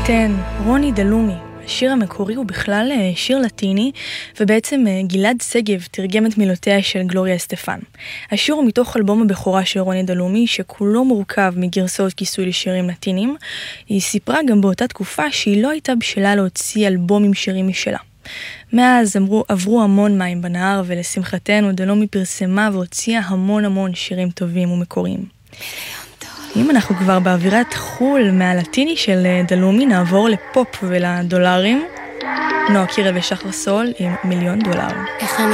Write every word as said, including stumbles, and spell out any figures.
שמחתן, רוני דלומי. השיר המקורי הוא בכלל שיר לטיני, ובעצם גלעד סגב תרגם את מילותיה של גלוריה אסטפן. השיר הוא מתוך אלבום הבכורה של רוני דלומי, שכולו מורכב מגרסאות כיסוי לשירים לטינים. היא סיפרה גם באותה תקופה שהיא לא הייתה בשלה להוציא אלבום עם שירים משלה. מאז אמרו, עברו המון מים בנהר, ולשמחתנו דלומי פרסמה והוציאה המון המון שירים טובים ומקוריים. אם אנחנו כבר באווירת חול מהלטיני של דלומי, נעבור לפופ ולדולרים. נועה קירל ושחר סול עם מיליון דולר.